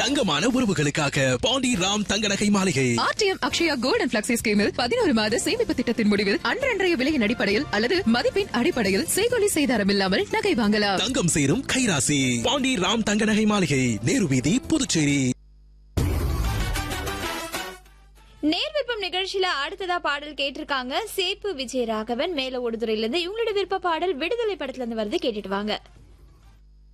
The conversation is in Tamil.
தங்கமான உறவுகளுக்காக பாண்டி ராம் தங்க நகை மாளிகை. RTM Akshaya gold and flexi ஸ்கீமில் 11 மாத சேமிப்பு திட்டத்தின் முடிவில் அன்றைய விலையின் அடிப்படையில் அல்லது மதிப்பின் அடிப்படையில் செய்கொலி செய்தாரம் இல்லாமல் நகை வாங்கலாம். தங்கம் சேரும் கைராசி பாண்டி ராம் தங்க நகை மாளிகை, நேரு வீதி, புதுச்சேரி. நேர்விருப்பம் நிகழ்ச்சியில அடுத்ததா பாடல் கேட்டிருக்காங்க சேப்பு விஜயராகவன் மேல ஒடுதுறையில இருந்து. இவங்களோட விருப்ப பாடல் விடுதலை படத்துல இருந்து வருது, கேட்டுட்டு வாங்க.